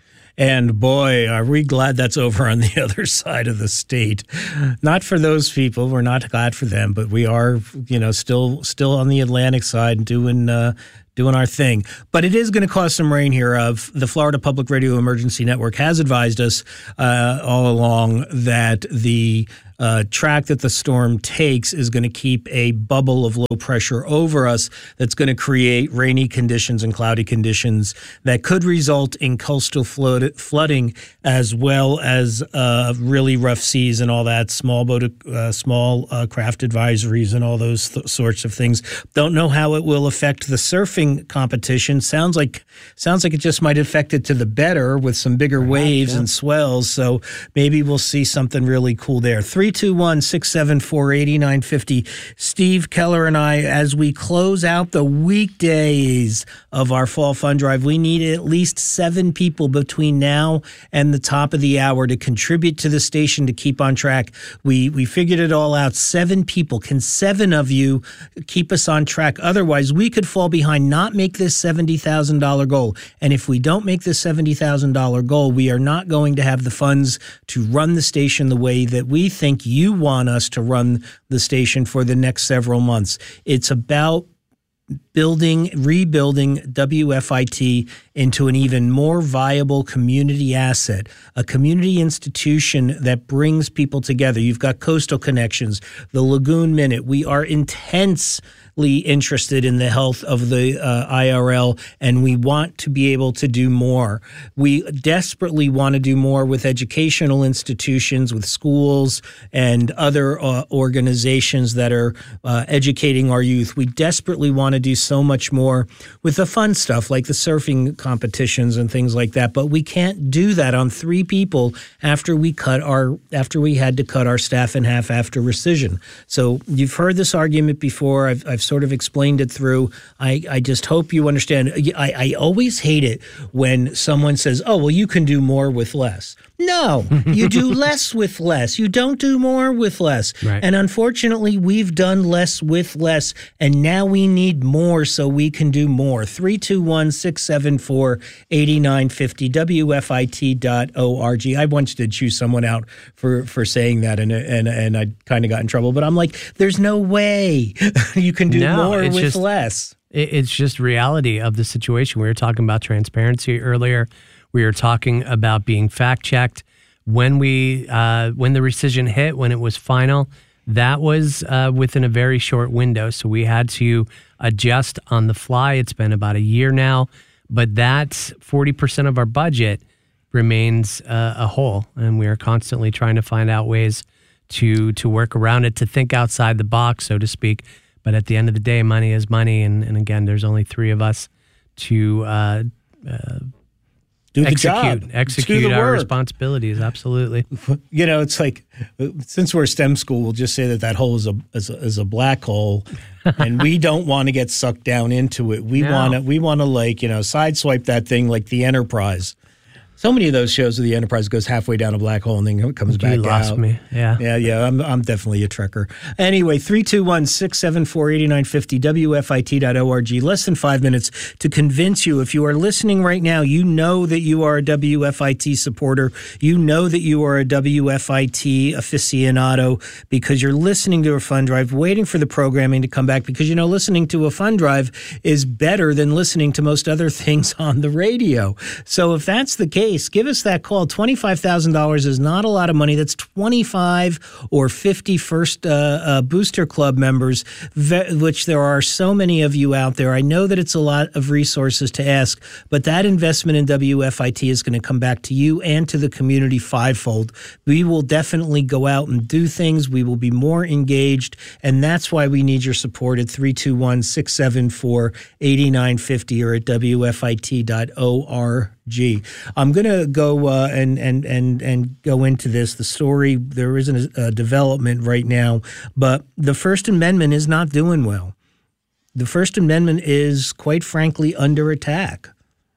And boy, are we glad that's over on the other side of the state. Not for those people. We're not glad for them, but we are, you know, still still on the Atlantic side doing uh, doing our thing. But it is going to cause some rain here. Of the Florida Public Radio Emergency Network has advised us uh, all along that the Uh, track that the storm takes is going to keep a bubble of low pressure over us that's going to create rainy conditions and cloudy conditions that could result in coastal flood, flooding as well as uh, really rough seas and all that, small boat, uh, small uh, craft advisories and all those th- sorts of things. Don't know how it will affect the surfing competition. Sounds like sounds like it just might affect it to the better with some bigger Perhaps, waves yeah. and swells. So maybe we'll see something really cool there. three two one, six seven four, eight nine five zero. Steve Keller and I, as we close out the weekdays of our Fall Fund Drive, we need at least seven people between now and the top of the hour to contribute to the station to keep on track. We we figured it all out. Seven people. Can seven of you keep us on track? Otherwise, we could fall behind, not make this seventy thousand dollars goal. And if we don't make this seventy thousand dollars goal, we are not going to have the funds to run the station the way that we think you want us to run the station for the next several months. It's about building, rebuilding W F I T into an even more viable community asset, a community institution that brings people together. You've got Coastal Connections, the Lagoon Minute. We are intensely interested in the health of the uh, I R L, and we want to be able to do more. We desperately want to do more with educational institutions, with schools and other uh, organizations that are uh, educating our youth. We desperately want to do so much more with the fun stuff like the surfing competitions and things like that, but we can't do that on three people after we cut our after we had to cut our staff in half after rescission. So you've heard this argument before. I've, I've sort of explained it through. I, I just hope you understand. I, I always hate it when someone says, oh, well, you can do more with less. No, you do less with less. You don't do more with less. Right. And unfortunately, we've done less with less, and now we need more so we can do more. three two one, six seven four, eight nine five zero, W F I T dot org. I once did choose someone out for, for saying that, and and and I kind of got in trouble. But I'm like, there's no way you can do no, more with just, less. It's just reality of the situation. We were talking about transparency earlier. We were talking about being fact-checked. When we uh, when the rescission hit, when it was final, that was uh, within a very short window. So we had to adjust on the fly. It's been about a year now. But that forty percent of our budget remains uh, a hole. And we are constantly trying to find out ways to to work around it, to think outside the box, so to speak. But at the end of the day, money is money. And, and again, there's only three of us to uh, uh, do the execute, job. Execute do the our work. responsibilities. Absolutely. You know, it's like, since we're a STEM school, we'll just say that that hole is a is a, is a black hole, and we don't want to get sucked down into it. We No. want to we want to like you know sideswipe that thing like the Enterprise. So many of those shows of the Enterprise goes halfway down a black hole and then comes You back lost out. me. Yeah. Yeah, yeah. I'm I'm definitely a trekker. Anyway, three two one, six seven four, eight nine five zero, W F I T dot org. Less than five minutes to convince you. If you are listening right now, you know that you are a W F I T supporter. You know that you are a W F I T aficionado because you're listening to a fund drive, waiting for the programming to come back, because, you know, listening to a fund drive is better than listening to most other things on the radio. So if that's the case, case, give us that call. twenty-five thousand dollars is not a lot of money. That's twenty-five or fifty First uh, uh, Booster Club members, which there are so many of you out there. I know that it's a lot of resources to ask, but that investment in W F I T is going to come back to you and to the community fivefold. We will definitely go out and do things. We will be more engaged, and that's why we need your support at three two one, six seven four, eight nine five zero or at W F I T dot org. I'm going to go uh, and, and, and, and go into this. The story, there isn't a, a development right now, but the First Amendment is not doing well. The First Amendment is, quite frankly, under attack.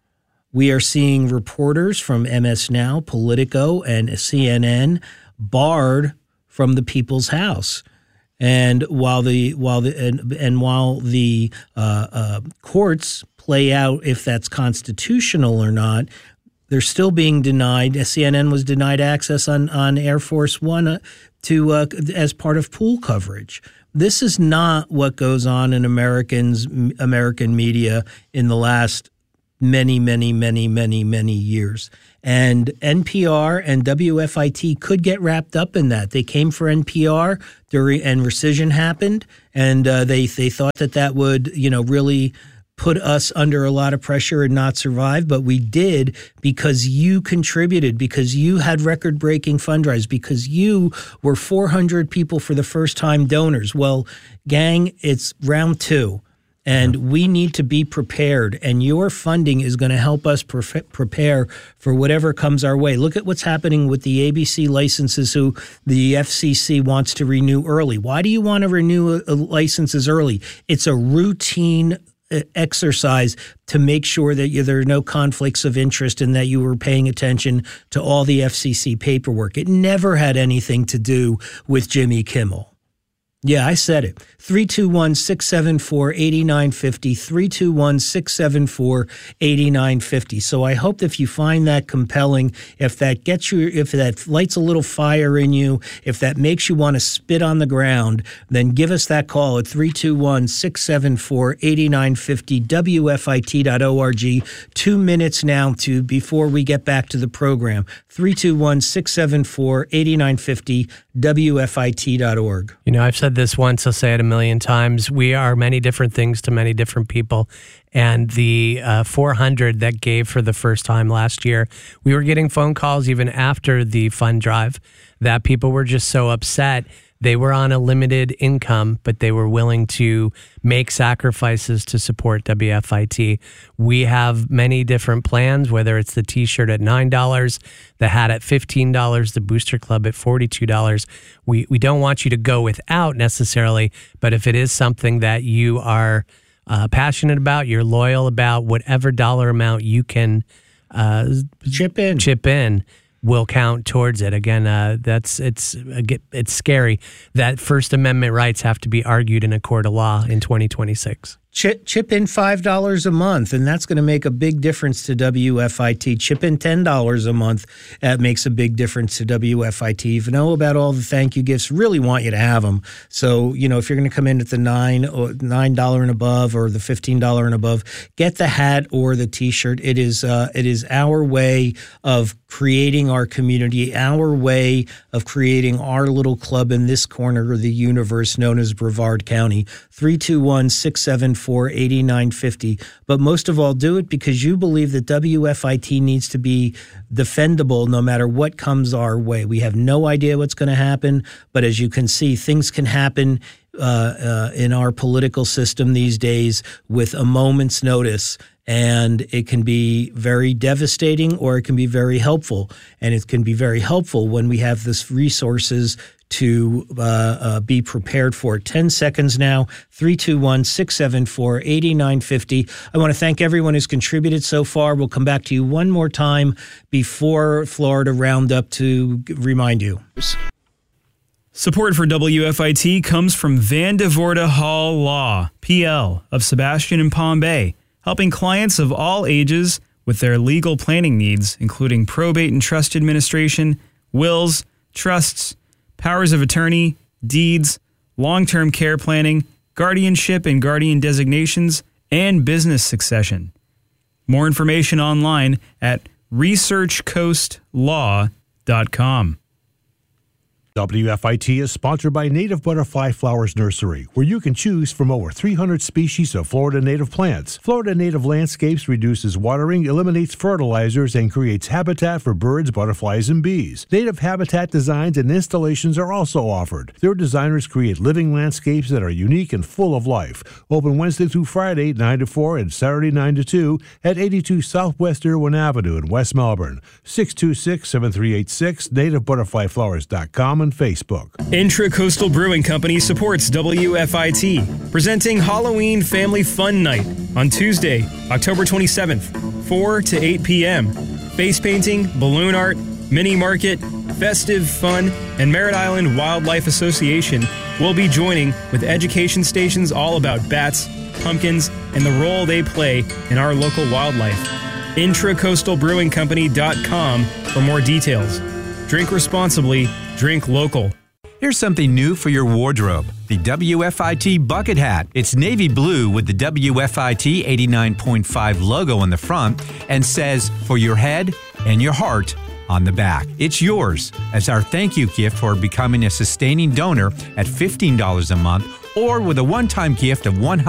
We are seeing reporters from M S Now, Politico, and C N N barred from the People's House. And while the while the and, and while the uh, uh, courts play out if that's constitutional or not, they're still being denied. C N N was denied access on on Air Force One uh, to uh, as part of pool coverage. This is not what goes on in Americans American media in the last many, many, many, many, many years. And N P R and W F I T could get wrapped up in that. They came for N P R during, and rescission happened, and uh, they they thought that that would, you know, really put us under a lot of pressure and not survive. But we did because you contributed, because you had record-breaking fund drives, because you were four hundred people for the first-time donors. Well, gang, it's round two. And we need to be prepared, and your funding is going to help us pre- prepare for whatever comes our way. Look at what's happening with the A B C licenses who the F C C wants to renew early. Why do you want to renew uh, licenses early? It's a routine exercise to make sure that you, there are no conflicts of interest and that you were paying attention to all the F C C paperwork. It never had anything to do with Jimmy Kimmel. Yeah, I said it. three two one, six seven four, eight nine five zero, three two one, six seven four, eight nine five zero. So I hope if you find that compelling, if that gets you, if that lights a little fire in you, if that makes you want to spit on the ground, then give us that call at three two one, six seven four, eight nine five zero, W F I T dot org. Two minutes now to before we get back to the program. three two one, six seven four, eight nine five zero, W F I T dot org. You know, I've said this once, I'll say it a million times. We are many different things to many different people. And the uh, four hundred that gave for the first time last year, we were getting phone calls even after the fund drive that people were just so upset. They were on a limited income, but they were willing to make sacrifices to support W F I T. We have many different plans, whether it's the T-shirt at nine dollars, the hat at fifteen dollars, the Booster Club at forty-two dollars. We we don't want you to go without necessarily, but if it is something that you are uh, passionate about, you're loyal about, whatever dollar amount you can uh, chip in, chip in. will count towards it. Again, uh, that's it's it's scary that First Amendment rights have to be argued in a court of law in twenty twenty-six. Chip, chip in five dollars a month, and that's going to make a big difference to W F I T. Chip in ten dollars a month. That makes a big difference to W F I T. If you know about all the thank you gifts, really want you to have them. So, you know, if you're going to come in at the nine or nine dollars and above or the fifteen dollars and above, get the hat or the T-shirt. It is, uh, it is our way of creating our community, our way of creating our little club in this corner of the universe known as Brevard County. three two one, six seven four, eight nine five zero. But most of all, do it because you believe that W F I T needs to be defendable no matter what comes our way. We have no idea what's going to happen, but as you can see, things can happen uh, uh, in our political system these days with a moment's notice. And it can be very devastating or it can be very helpful. And it can be very helpful when we have this resources to uh, uh, be prepared for. ten seconds now, three two one, six seven four, eight nine five zero. I want to thank everyone who's contributed so far. We'll come back to you one more time before Florida Roundup to remind you. Support for W F I T comes from Van de Voorde Hall Law, P L, of Sebastian and Palm Bay, helping clients of all ages with their legal planning needs, including probate and trust administration, wills, trusts, powers of attorney, deeds, long-term care planning, guardianship and guardian designations, and business succession. More information online at research coast law dot com. W F I T is sponsored by Native Butterfly Flowers Nursery, where you can choose from over three hundred species of Florida native plants. Florida Native Landscapes reduces watering, eliminates fertilizers, and creates habitat for birds, butterflies, and bees. Native habitat designs and installations are also offered. Their designers create living landscapes that are unique and full of life. Open Wednesday through Friday, nine to four, and Saturday, nine to two, at eighty-two Southwest Irwin Avenue in West Melbourne. six two six, seven three eight six, native butterfly flowers dot com and Facebook. Intra-Coastal Brewing Company supports W F I T, presenting Halloween Family Fun Night on Tuesday, October twenty-seventh, four to eight p.m. Face painting, balloon art, mini market, festive fun, and Merritt Island Wildlife Association will be joining with education stations all about bats, pumpkins, and the role they play in our local wildlife. intra coastal brewing company dot com for more details. Drink responsibly, drink local. Here's something new for your wardrobe. The W F I T bucket hat. It's navy blue with the W F I T eighty-nine point five logo on the front and says, "For your head and your heart," on the back. It's yours as our thank you gift for becoming a sustaining donor at fifteen dollars a month or with a one-time gift of one hundred dollars